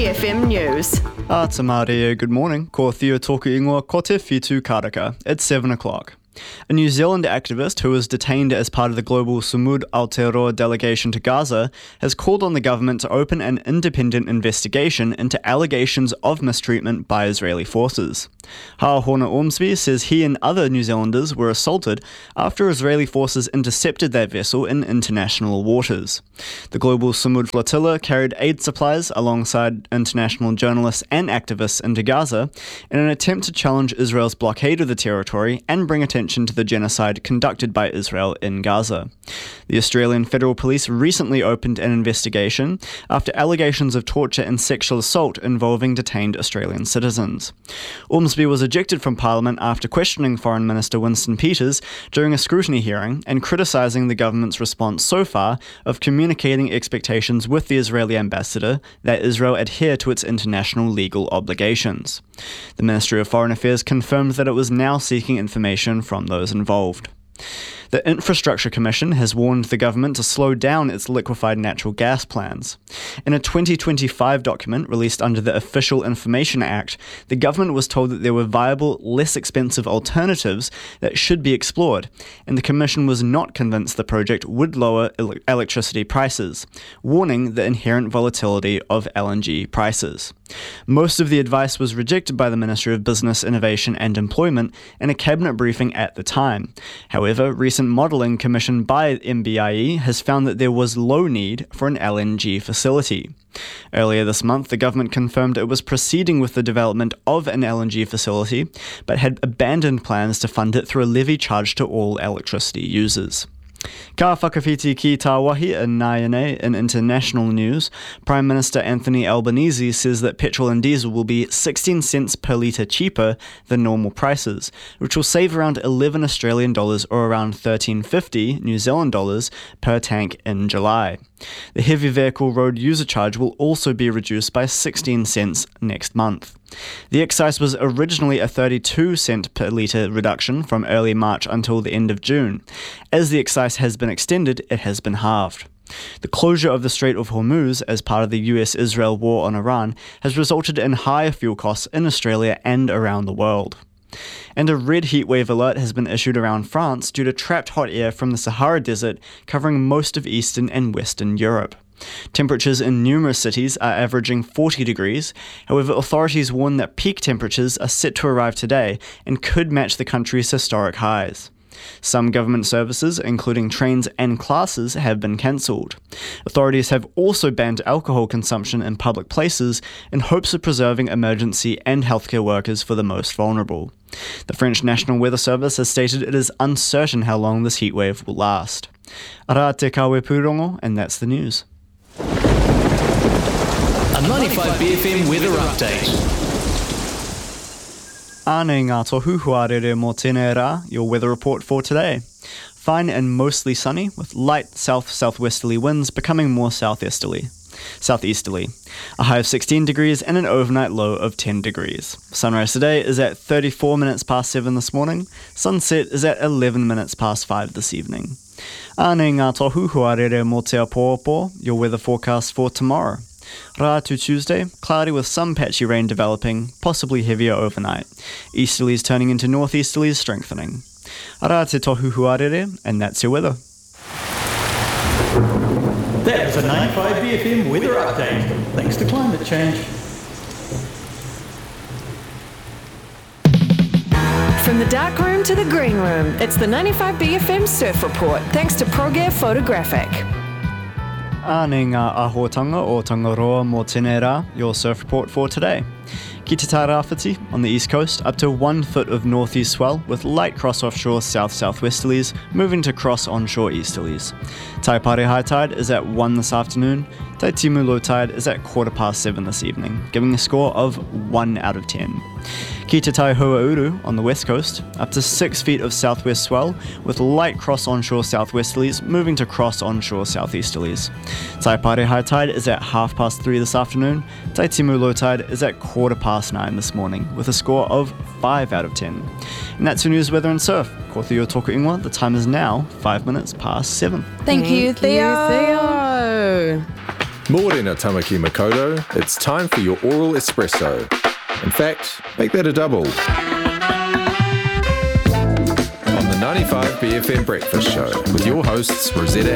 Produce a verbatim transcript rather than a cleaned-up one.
B F M News. Ah, Tamaria, good morning. Ko Theo Toku Ingoa, ko te Fitu Karaka. It's seven o'clock. A New Zealand activist who was detained as part of the global Sumud Aotearoa delegation to Gaza has called on the government to open an independent investigation into allegations of mistreatment by Israeli forces. Ha'ahona Ormsby says he and other New Zealanders were assaulted after Israeli forces intercepted their vessel in international waters. The global Sumud flotilla carried aid supplies alongside international journalists and activists into Gaza in an attempt to challenge Israel's blockade of the territory and bring attention to the genocide conducted by Israel in Gaza. The Australian Federal Police recently opened an investigation after allegations of torture and sexual assault involving detained Australian citizens. Ormsby was ejected from Parliament after questioning Foreign Minister Winston Peters during a scrutiny hearing and criticising the government's response so far of communicating expectations with the Israeli ambassador that Israel adhere to its international legal obligations. The Ministry of Foreign Affairs confirmed that it was now seeking information from those involved. The Infrastructure Commission has warned the government to slow down its liquefied natural gas plans. In a twenty twenty-five document released under the Official Information Act, the government was told that there were viable, less expensive alternatives that should be explored, and the Commission was not convinced the project would lower el- electricity prices, warning the inherent volatility of L N G prices. Most of the advice was rejected by the Ministry of Business, Innovation and Employment in a cabinet briefing at the time. However, recent modelling commissioned by M B I E has found that there was low need for an L N G facility. Earlier this month, the government confirmed it was proceeding with the development of an L N G facility, but had abandoned plans to fund it through a levy charged to all electricity users. Ka whakawhiti ki tā wahi in Naiane in international news, Prime Minister Anthony Albanese says that petrol and diesel will be sixteen cents per litre cheaper than normal prices, which will save around eleven Australian dollars or around thirteen fifty New Zealand dollars per tank in July. The heavy vehicle road user charge will also be reduced by sixteen cents next month. The excise was originally a thirty-two cent per litre reduction from early March until the end of June. As the excise has been extended, it has been halved. The closure of the Strait of Hormuz as part of the U S Israel war on Iran has resulted in higher fuel costs in Australia and around the world. And a red heatwave alert has been issued around France due to trapped hot air from the Sahara Desert covering most of Eastern and Western Europe. Temperatures in numerous cities are averaging forty degrees, however authorities warn that peak temperatures are set to arrive today and could match the country's historic highs. Some government services, including trains and classes, have been cancelled. Authorities have also banned alcohol consumption in public places in hopes of preserving emergency and healthcare workers for the most vulnerable. The French National Weather Service has stated it is uncertain how long this heatwave will last. Ara te kawe pūrongo, and that's the news. A ninety-five B F M weather update. Ane ngā tohu huarere mō tēnei rā, your weather report for today. Fine and mostly sunny, with light south-southwesterly winds becoming more southeasterly. Southeasterly. A high of sixteen degrees and an overnight low of ten degrees. Sunrise today is at thirty-four minutes past seven this morning. Sunset is at eleven minutes past five this evening. Ane ngā tohu huarere mō te apōopō, your weather forecast for tomorrow. Rā to Tuesday, cloudy with some patchy rain developing, possibly heavier overnight. Easterlies turning into northeasterlies, strengthening. Rā te tohu huarere, and that's your weather. That was a ninety-five B F M weather update, thanks to climate change. From the dark room to the green room, it's the ninety-five B F M Surf Report, thanks to ProGear Photographic. Ane ngā āhuatanga o Tangaroa mō tēnei rā, your surf report for today. Ki te Tairāwhiti on the east coast, up to one foot of northeast swell with light cross offshore south-southwesterlies, moving to cross onshore easterlies. Taipare high tide is at one this afternoon. Taitimu low tide is at quarter past seven this evening, giving a score of one out of ten. Ki te Taihuauru on the west coast, up to six feet of southwest swell with light cross onshore southwesterlies, moving to cross onshore southeasterlies. Taipare high tide is at half past three this afternoon. Taitimu low tide is at quarter past nine this morning, with a score of five out of ten. And that's your news, weather and surf. Ko Theo Toku Ingoa, the time is now five minutes past seven. Thank, Thank you, Theo. you, Theo. Morena Tamaki Makoto, it's time for your oral espresso. In fact, make that a double. On the ninety-five B F M Breakfast Show with your hosts Rosetta